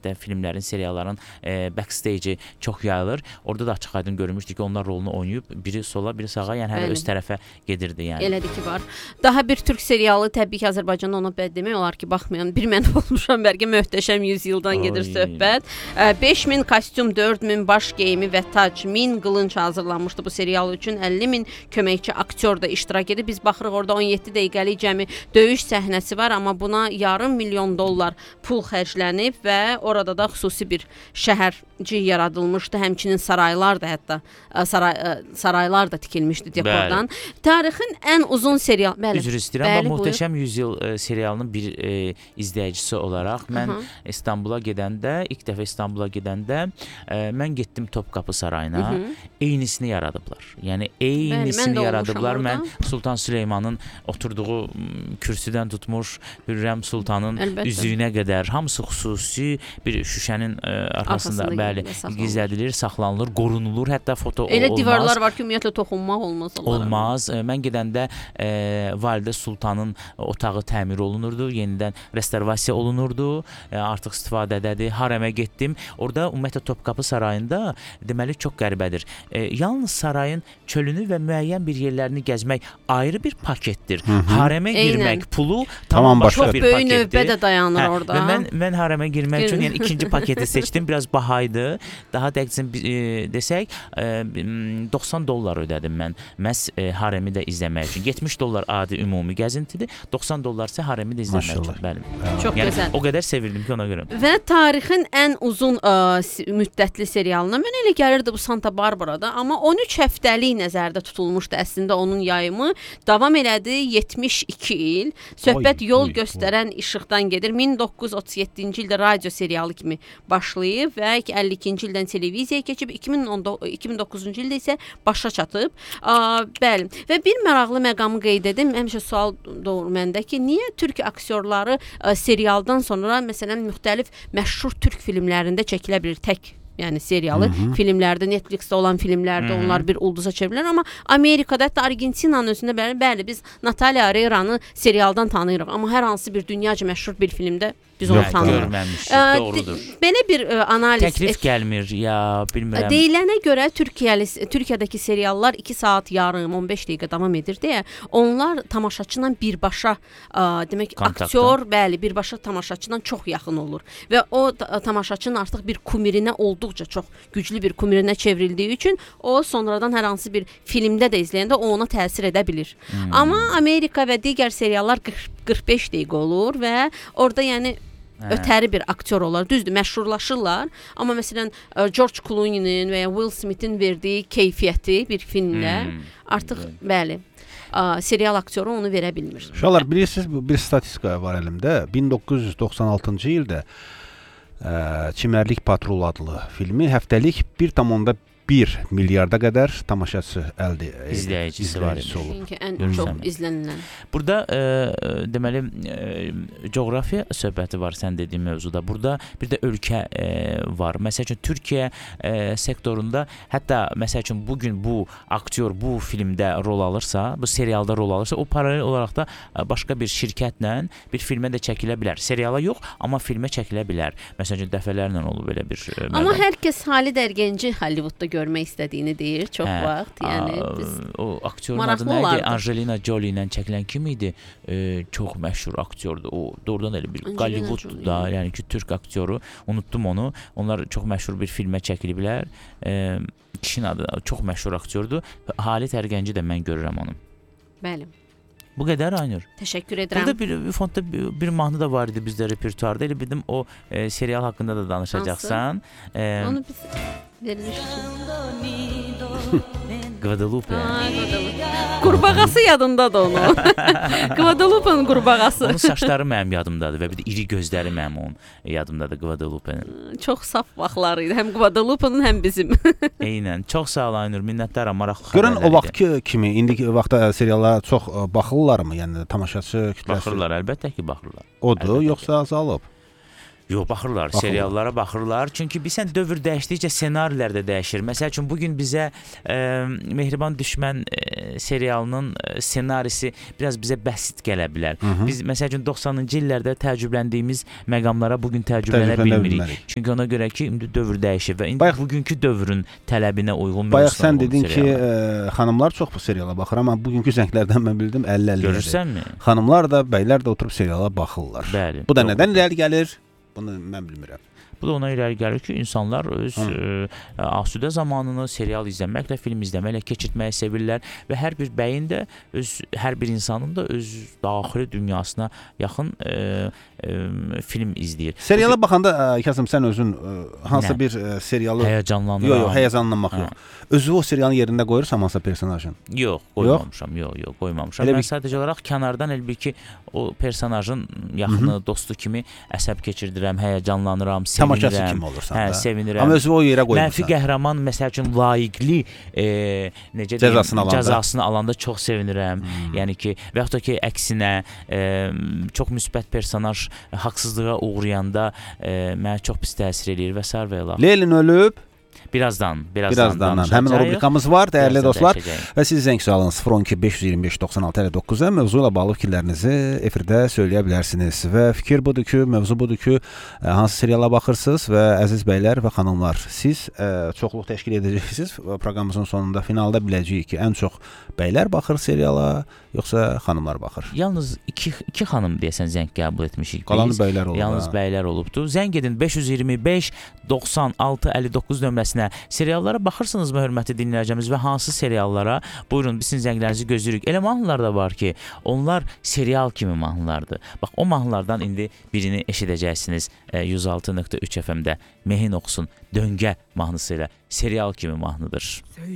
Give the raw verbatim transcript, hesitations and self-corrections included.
ümumiyyətlə filmlərin, serialların e, backstage-i çox yayılır. Orada da açıq-aydın görmüşdük ki, onlar rolunu oynayıb, biri sola, biri sağa, yəni hələ öz tərəfə gedirdi yəni. Elədir ki, var. Daha bir türk serialı təbii ki, Azərbaycanda ona bəd demək olar ki, baxmayan bir mən olmuşam, bəlkə Möhtəşəm yüzyıldan gedir söhbət. beş min kostyum, dörd min baş geyimi və tac, min qılınc hazırlanmışdı bu serial üçün. əlli min köməkçi aktyor da iştirak edir. Biz baxırıq orada on yeddi dəqiqəlik cəmi döyüş səhnəsi var, amma buna yarım milyon dollar pul xərclənib və orada da xüsusi bir şəhərcik yaradılmışdı. Həmçinin saraylar da hətta saray, saraylar da tikilmişdi dekordan. Tarixin ən uzun serial. Bəli. Üzr istəyirəm, amma Möhtəşəm yüzyıl e, serialının bir e, izləyicisi olaraq mən Aha. İstanbula gedəndə, ilk dəfə İstanbula gedəndə e, mən getdim Topkapı sarayına. Hı -hı. Eynisini yaradıblar. Yəni eynisini Bəli, yaradıblar. Mən Sultan Süleymanın oturduğu kürsüdən tutmuş Hürrəm Sultanın Əlbəttə. üzüyünə qədər hamısı xüsusi bir şüşənin e, arxasında bəli gizlədilir, saxlanılır, qorunulur, hətta foto Elə olmaz. Elə divarlar var ki, ümumiyyətlə toxunmaq olmaz. Olmaz. E, mən gedəndə e, Validə Sultanın otağı təmir olunurdu, yenidən restorasiya olunurdu, e, artıq istifadədədir. Harəmə getdim. Orada ümumiyyətlə Topkapı sarayında deməli çox qəribədir. E, yalnız sarayın çölünü və müəyyən bir yerlərini gəzmək ayrı bir paketdir. Hı -hı. Harəmə girmək Eynən. pulu tamam başqa çox bir böyük paketdir. Çox böyük növbə də dayanır hə, orada. Və mən mən harəmə girmək üçün yəni ikinci paketi seçdim. Biraz bahaydı. Daha dəqiq e, desək e, doxsan dollar ödədim mən. Məhz e, harəmi də izləmək üçün. yetmiş dollar adi ümumi gəzintidir. doxsan dollar isə harəmi də izləmək üçün. Bəli. Çox yəni, gözəl. O qədər sevirdim ki, ona görə. Və tarixin ən uzun ə, müddətli serialına mən elə gəlirdi bu Santa Barbara'da, amma on üç həftəlik nəzərdə tutulmuşdu əslində onun yayımı. Davam elədi yetmiş iki il. Söhbət oy, yol oy, göstərən oy. işıqdan gedir. min doqquz yüz otuz yeddinci ildə radio serialı kimi başlayıb və əlli ikinci ildən televiziyaya keçib, iki min doqquzuncu ildə isə başa çatıb. Ə, bəli. Və bir maraqlı məqamı qeyd edim. Həmişə sual doğur məndə ki, niyə türk aktyorları ə, serialdan sonra məsələn müxtəlif məşhur türk filmlərində çəkilə bilir tək? Yəni serialı Hı -hı. filmlərdə, Netflixdə olan filmlərdə Hı -hı. onlar bir ulduza çevrilir, amma Amerikada, hətta Argentinanın özündə bəli, bəli biz Natalia Areyranı serialdan tanıyırıq, amma hər hansı bir dünyaca məşhur bir filmdə biz onu tanıyırıq. Görməmişik, doğrudur. Belə bir ə, analiz təklif gəlmir ya, bilmirəm. Deyilənə görə Türkiyəli Türkiyədəki seriallar iki saat yarım, on beş dəqiqə davam edir deyə, onlar tamaşaçıyla birbaşa ə, demək Kontaktda. aktyor, bəli, birbaşa tamaşaçıyla çox yaxın olur və o tamaşaçının artıq bir kumirinə olduqca çox güclü bir kumirinə çevrildiyi üçün o sonradan hər hansı bir filmdə də izləyəndə o ona təsir edə bilir. Hmm. Amma Amerika və digər seriallar qırx beş dəqiqə olur və orada yəni Hə. ötəri bir aktyor olar. Düzdür, məşhurlaşırlar. Amma məsələn George Clooney'nin və ya Will Smith'in verdiyi keyfiyyəti bir filmdə hmm. artıq hmm. bəli ə, serial aktyoru onu verə bilmir. Uşaqlar, bilirsiniz, bir statistika var əlimdə. min doqquz yüz doxsan altıncı ildə ə, Çimərlik Patrul adlı filmi həftəlik bir tam bir milyarda qədər tamaşaçı əldə izləyicisi var idi. Çünki ən Görürsən çox mi? izlənilən. Burada e, deməli e, coğrafiya söhbəti var sən dediyin mövzuda. Burada bir də ölkə e, var. Məsəl üçün Türkiyə e, sektorunda, hətta məsəl üçün bu gün bu aktyor bu filmdə rol alırsa, bu serialda rol alırsa, o paralel olaraq da başqa bir şirkətlə bir filmə də çəkilə bilər. Seriala yox, amma filmə çəkilə bilər. Məsəl üçün dəfələrlə olub belə bir e, Amma məqam. Hər kəs Halid Ərgənci Hollywoodda görmək istədiyini deyir çox hə, vaxt. Yəni a, biz o aktyorun adı nə idi? Angelina Jolie ilə çəkilən kim idi? E, çox məşhur aktyordur. O doğrudan elə bir Hollywood da, yəni ki, türk aktyoru. Unutdum onu. Onlar çox məşhur bir filmə çəkiliblər. E, kişinin adı çox məşhur aktyordur. Halid Ərgənci də mən görürəm onu. Bəli. Bu qədər Aynur. Təşəkkür edirəm. Burada bir fondda bir, bir mahnı da var idi bizdə repertuarda. Elə bildim o e, serial haqqında da danışacaqsan. E, Onu biz vermişdik. Guadalupe. Qurbağası yadındadır onu. Guadalupe'nin qurbağası. Onun saçları mənim yadımdadır və bir də iri gözləri mənim onun yadımdadır Guadalupe'nin. Çox saf vaxtları idi. Həm Guadalupe'nin, həm bizim. Eynən. Çox sağ ol Aynur. Minnətdaram, maraqlı xəbərlər. Görün o vaxtki kimi, indiki vaxtda seriallara çox baxırlarmı? Yəni tamaşaçı kütləsi? Baxırlar, əlbəttə ki, baxırlar. Odur, əlbəttə yoxsa azalıb? Yox, baxırlar, Baxırlar. seriallara baxırlar. Çünki bilsən dövr dəyişdikcə ssenarilər də dəyişir. Məsəl üçün bu gün bizə e, Mehriban Düşmən e, serialının e, ssenarisi biraz bizə bəsit gələ bilər. Hı -hı. Biz məsəl üçün doxsanıncı illərdə təəccübləndiyimiz məqamlara bu gün təəccüblənə Təəccüblənə bilmirik. bilmərik. Çünki ona görə ki, indi dövr dəyişir və indi Bayaq- bugünkü dövrün tələbinə uyğun Bayaq mövzular sən olan dedin ki, seriallar. e, xanımlar çox bu seriala baxır, amma bugünkü zənglərdən mən bildim əlli əlli. Görürsənmi? Xanımlar da, bəylər də oturub seriala baxırlar. Bəli. Bu da doğru. nədən irəli gəlir? Bunu mən bilmirəm. Bu da ona irəli gəlir ki, insanlar öz ə, asudə zamanını serial izləməklə, film izləməklə keçirtməyi sevirlər və hər bir bəyin də öz hər bir insanın da öz daxili dünyasına yaxın ə, ə, film izləyir. Seriala baxanda ə, Kasım sən özün ə, hansısa Nə? bir ə, serialı Həyecanlanıram. Yox, yox, həyecanlanmaq Hə. yox. Özü o serialın yerində qoyursan hansısa personajın. Yox, qoymamışam. Yox, yox, qoymamışam. Elə Mən bir- sadəcə olaraq kənardan elə bil ki, o personajın yaxını, dostu kimi əsəb keçirdirəm, həyecanlanıram, Tamaşaçı sevinirəm. kimi olursan Hə, da. sevinirəm. Amma özü o yerə Mənfi qoymursan. qəhrəman məsəl üçün layiqli e, necə Cəzasını deyim, alanda. cəzasını alanda çox sevinirəm. Hmm. Yəni ki, və yaxud da ki, əksinə e, çox müsbət personaj haqsızlığa uğrayanda e, mənə çox pis təsir eləyir və sair və ilə. Leylin ölüb. Birazdan, birazdan, Birazdan danışacağıq. həmin o rubrikamız var, dəyərli Birazdan dostlar. dəyişəcəyik. Və siz zəng salın sıfır on iki beş yüz iyirmi beş doxsan altı əlli doqquz-a mövzu ilə bağlı fikirlərinizi efirdə söyləyə bilərsiniz. Və fikir budur ki, mövzu budur ki, ə, hansı seriala baxırsınız və əziz bəylər və xanımlar, siz ə, çoxluq təşkil edəcəksiniz. Proqramımızın sonunda finalda biləcəyik ki, ən çox bəylər baxır seriala, yoxsa xanımlar baxır. Yalnız iki iki xanım deyəsən zəng qəbul etmişik biz. Qalanı bəylər olur. Yalnız ha. bəylər olubdu. Zəng edin beş yüz iyirmi beş doxsan altı əlli doqquz nömrəsinə. Seriallara baxırsınızmı hörmətli dinləyicimiz və hansı seriallara? Buyurun, biz sizin zənglərinizi gözləyirik. Elə mahnılar da var ki, onlar serial kimi mahnılardır. Bax, o mahnılardan indi birini eşidəcəksiniz e, yüz altı nöqtə üç F M-də. Mehin oxusun, Döngə mahnısı ilə serial kimi mahnıdır.